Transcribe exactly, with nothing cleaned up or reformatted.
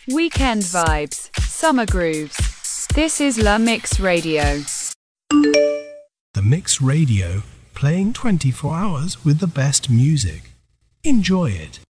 Weekend vibes, summer grooves. This is La Mix Radio. The Mix Radio, playing twenty-four hours with the best music. Enjoy it.